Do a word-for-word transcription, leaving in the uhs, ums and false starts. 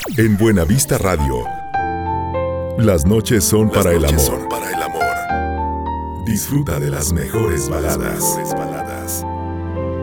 En Buenavista Radio, las noches son Las para el noches amor. son para el amor. Disfruta de las mejores baladas. Mejores baladas.